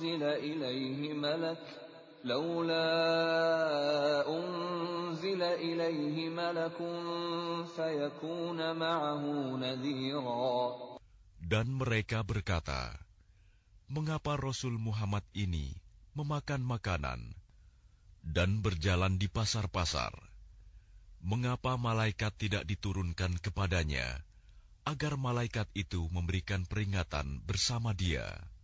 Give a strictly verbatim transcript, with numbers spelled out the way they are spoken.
أنزل إليه ملك لولا أنزل إليه ملك فيكون معه نذيرا. Dan mereka berkata, mengapa Rasul Muhammad ini memakan makanan dan berjalan di pasar-pasar? Mengapa malaikat tidak diturunkan kepadanya, agar malaikat itu memberikan peringatan bersama dia?